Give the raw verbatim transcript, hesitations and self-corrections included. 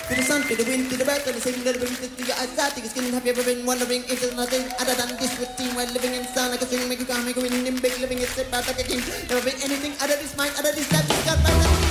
To the sun, to the wind, to the earth, to the same little bit to your eyes, to your skin. Have you ever been wondering if there's nothing other than this routine while living in sound like a swing, make you calm, make you win, in big living, it's about like a king. Never been anything other than this mind, other than that, this God, right now.